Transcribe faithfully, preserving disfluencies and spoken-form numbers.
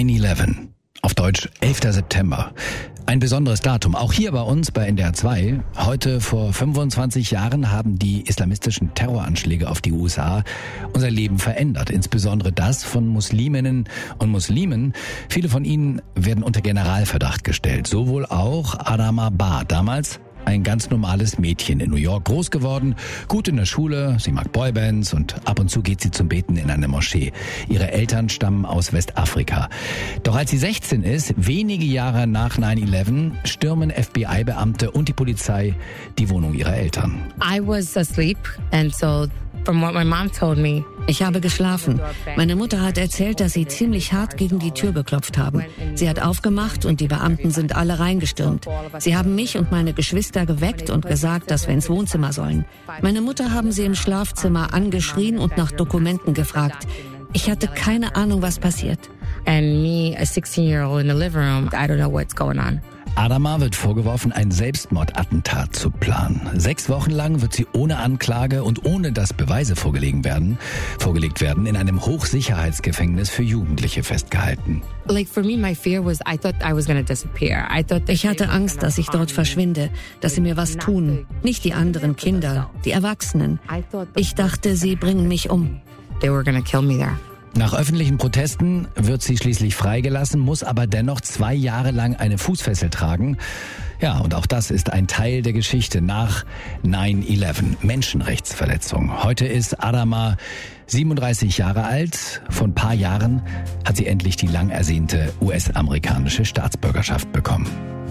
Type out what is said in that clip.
neun elf, auf Deutsch elfter September. Ein besonderes Datum, auch hier bei uns bei N D R zwei. Heute vor fünfundzwanzig Jahren haben die islamistischen Terroranschläge auf die U S A unser Leben verändert. Insbesondere das von Musliminnen und Muslimen. Viele von ihnen werden unter Generalverdacht gestellt. So wohl auch Adama Ba, damals ein ganz normales Mädchen in New York, groß geworden, gut in der Schule, sie mag Boybands und ab und zu geht sie zum Beten in eine Moschee. Ihre Eltern stammen aus Westafrika. Doch als sie sechzehn ist, wenige Jahre nach neun elf, stürmen F B I-Beamte und die Polizei die Wohnung ihrer Eltern. I was asleep and so from what my mom told me. Ich habe geschlafen. Meine Mutter hat erzählt, dass sie ziemlich hart gegen die Tür geklopft haben. Sie hat aufgemacht und die Beamten sind alle reingestürmt. Sie haben mich und meine Geschwister geweckt und gesagt, dass wir ins Wohnzimmer sollen. Meine Mutter haben sie im Schlafzimmer angeschrien und nach Dokumenten gefragt. Ich hatte keine Ahnung, was passiert. And me, a sixteen-year-old in the living room, I don't know what's going on. Adama wird vorgeworfen, ein Selbstmordattentat zu planen. Sechs Wochen lang wird sie ohne Anklage und ohne dass Beweise vorgelegt werden, vorgelegt werden, in einem Hochsicherheitsgefängnis für Jugendliche festgehalten. Like for me, my fear was I thought I was going to disappear. I thought ich hatte Angst, dass ich dort verschwinde, dass sie mir was tun. Nicht die anderen Kinder, die Erwachsenen. Ich dachte, sie bringen mich um. They were going to kill me there. Nach öffentlichen Protesten wird sie schließlich freigelassen, muss aber dennoch zwei Jahre lang eine Fußfessel tragen. Ja, und auch das ist ein Teil der Geschichte nach neun elf, Menschenrechtsverletzung. Heute ist Adama siebenunddreißig Jahre alt. Vor ein paar Jahren hat sie endlich die lang ersehnte U S-amerikanische Staatsbürgerschaft bekommen.